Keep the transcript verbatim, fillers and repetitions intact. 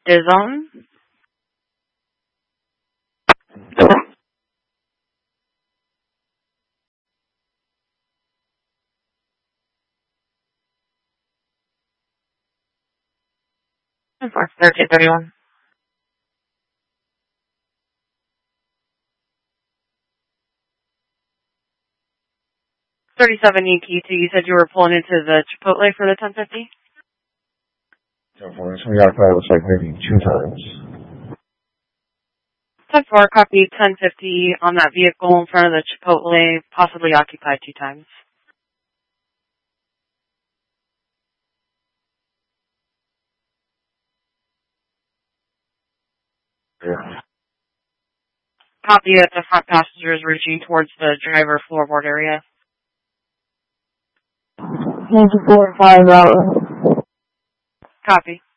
is on. For thirteen thirty-one. thirty-seven E Q two, you said you were pulling into the Chipotle for the ten fifty? Unfortunately, I thought it was like maybe two times. ten four, copy ten fifty on that vehicle in front of the Chipotle, possibly occupied two times. Yeah. Copy that the front passenger is reaching towards the driver floorboard area. Thank you for five hours. Copy.